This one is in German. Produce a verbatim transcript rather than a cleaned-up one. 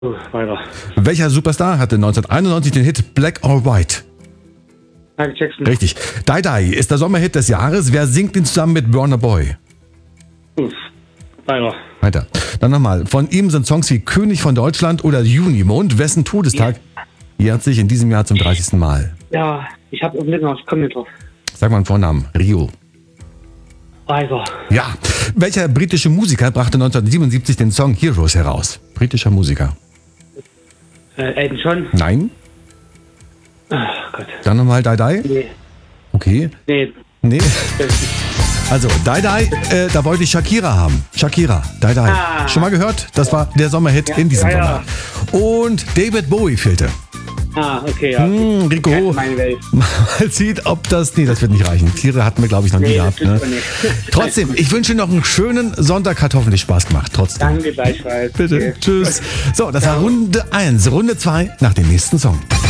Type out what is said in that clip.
Oh, weiter. Welcher Superstar hatte neunzehnhunderteinundneunzig den Hit Black or White? Michael Jackson. Richtig. Die Die ist der Sommerhit des Jahres. Wer singt ihn zusammen mit Burna Boy? Uff. Weiter. Weiter. Dann nochmal. Von ihm sind Songs wie König von Deutschland oder Junimond. Wessen Todestag jährt sich in diesem Jahr zum dreißigsten Mal? Ja, ich habe nicht noch, ich komme nicht drauf. Sag mal einen Vornamen. Rio. Weiter. Ja. Welcher britische Musiker brachte neunzehnhundertsiebenundsiebzig den Song Heroes heraus? Britischer Musiker. Äh, Elton John? Nein. Ach Gott. Dann nochmal Die Die. Nee. Okay. Nee. Nee. Also, Die Die, äh, da wollte ich Shakira haben. Shakira, Die Die. Ah. Schon mal gehört? Das war der Sommerhit Ja, in diesem ja, ja. Sommer. Und David Bowie fehlte. Ah, okay, ja. Hm, Rico, Ja, meine Welt. mal sieht, ob das... Nee, das wird nicht reichen. Tiere hatten wir, glaube ich, noch nie Nee, gehabt. das Ne? tut man nicht. Trotzdem, ich wünsche noch einen schönen Sonntag. Hat hoffentlich Spaß gemacht. Trotzdem. Danke gleichfalls. Bitte. Okay. Tschüss. So, das war Runde eins. Runde zwei nach dem nächsten Song.